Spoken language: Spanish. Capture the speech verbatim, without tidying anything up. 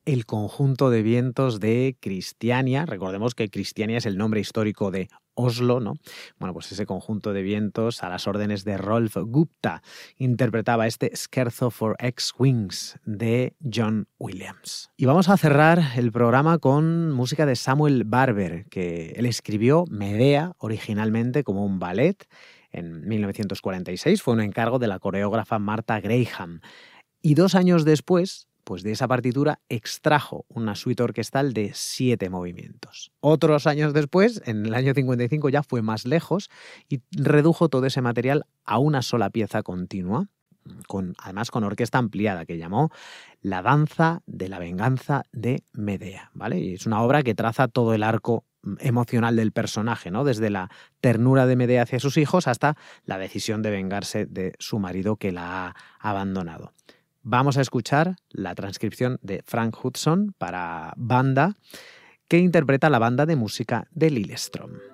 El conjunto de vientos de Cristiania. Recordemos que Cristiania es el nombre histórico de Oslo, ¿no? Bueno, pues ese conjunto de vientos, a las órdenes de Rolf Gupta, interpretaba este Scherzo for X-Wings de John Williams. Y vamos a cerrar el programa con música de Samuel Barber, que él escribió Medea originalmente como un ballet en mil novecientos cuarenta y seis. Fue un encargo de la coreógrafa Martha Graham. Y dos años después, pues de esa partitura extrajo una suite orquestal de siete movimientos. Otros años después, en el año cincuenta y cinco, ya fue más lejos y redujo todo ese material a una sola pieza continua, con, además con orquesta ampliada, que llamó La danza de la venganza de Medea, ¿vale? Y es una obra que traza todo el arco emocional del personaje, ¿no? Desde la ternura de Medea hacia sus hijos hasta la decisión de vengarse de su marido que la ha abandonado. Vamos a escuchar la transcripción de Frank Hudson para banda, que interpreta la banda de música de Lillestrøm.